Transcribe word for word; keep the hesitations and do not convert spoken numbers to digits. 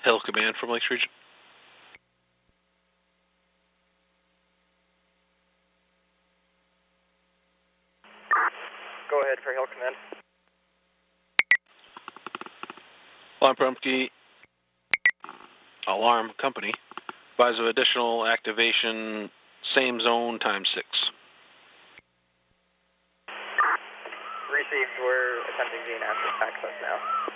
Hill Command from Lakes Region. Go ahead for Hill Command. Alarm Prompt Alarm Company. Advise of additional activation, same zone, times six. Received, we're attempting gain access now.